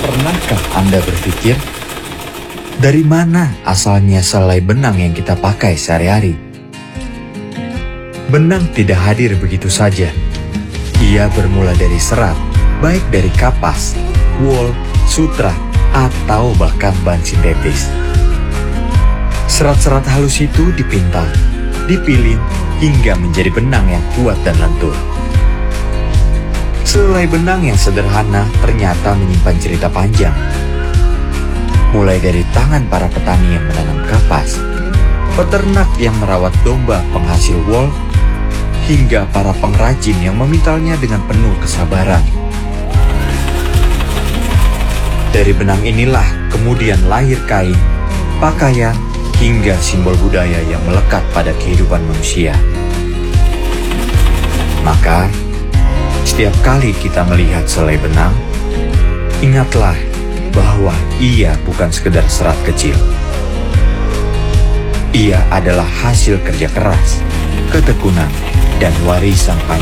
Pernahkah Anda berpikir, dari mana asalnya selai benang yang kita pakai sehari-hari? Benang tidak hadir begitu saja. Ia bermula dari serat, baik dari kapas, wool, sutra, atau bahkan bahan sintetis. Serat-serat halus itu dipintal, dipilin, hingga menjadi benang yang kuat dan lentur. Selai benang yang sederhana ternyata menyimpan cerita panjang. Mulai dari tangan para petani yang menanam kapas, peternak yang merawat domba penghasil wol, hingga para pengrajin yang memintalnya dengan penuh kesabaran. Dari benang inilah kemudian lahir kain, pakaian, hingga simbol budaya yang melekat pada kehidupan manusia. Maka, setiap kali kita melihat selai benang, ingatlah bahwa ia bukan sekedar serat kecil. Ia adalah hasil kerja keras, ketekunan, dan warisan panjang